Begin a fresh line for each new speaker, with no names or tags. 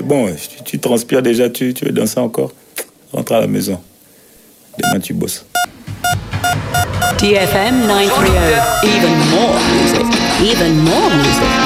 bon, tu transpires déjà, tu veux danser encore. Rentre à la maison. Demain, tu bosses.
DFM 930, even more music.